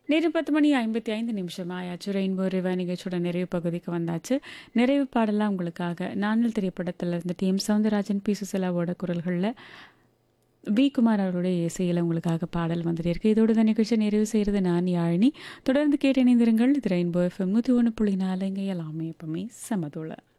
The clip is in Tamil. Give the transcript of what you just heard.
நேரம் 10:55 ஆயாச்சு. ரெயின்போ ரிவா நிகழ்ச்சியோட நிறைவு பகுதிக்கு வந்தாச்சு. நிறைவு பாடலாம் உங்களுக்காக நானல் திரைப்படத்தில் இருந்து டி.எம். சௌந்தரராஜன், பி. சுசிலாவோட குரல்களில் வி. குமார் அவருடைய இசையில் உங்களுக்காக பாடல் வந்துட்டு இருக்கு. இதோட இந்த நிகழ்ச்சியை நிறைவு செய்கிறது நான் யாழினி. தொடர்ந்து கேட்டு இணைந்திருங்கள். இது ரெயின்போ FM 101.4 இங்கே எல்லாமே எப்பவுமே சமதுள்ள.